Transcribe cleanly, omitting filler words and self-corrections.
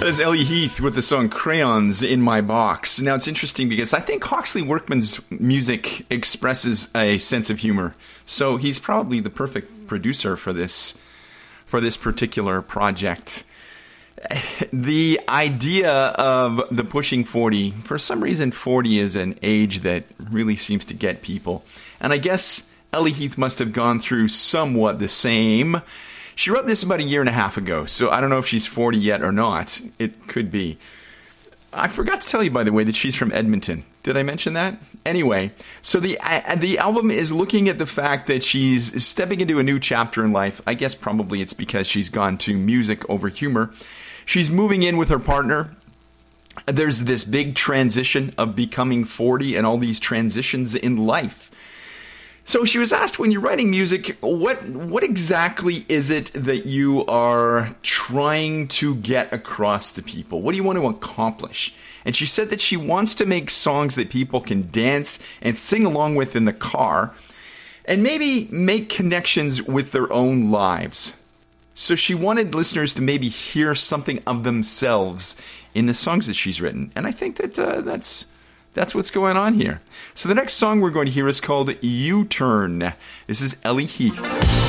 That is Ellie Heath with the song Crayons in My Box. Now, it's interesting because I think Hawksley Workman's music expresses a sense of humor. So he's probably the perfect producer for this particular project. The idea of the pushing 40, for some reason 40 is an age that really seems to get people. And I guess Ellie Heath must have gone through somewhat the same. She wrote this about a year and a half ago, so I don't know if she's 40 yet or not. It could be. I forgot to tell you, by the way, that she's from Edmonton. Did I mention that? Anyway, so the album is looking at the fact that she's stepping into a new chapter in life. I guess probably it's because she's gone to music over humor. She's moving in with her partner. There's this big transition of becoming 40 and all these transitions in life. So she was asked, when you're writing music, what exactly is it that you are trying to get across to people? What do you want to accomplish? And she said that she wants to make songs that people can dance and sing along with in the car, and maybe make connections with their own lives. So she wanted listeners to maybe hear something of themselves in the songs that she's written. And I think that that's what's going on here. So the next song we're going to hear is called U-Turn. This is Ellie Heath.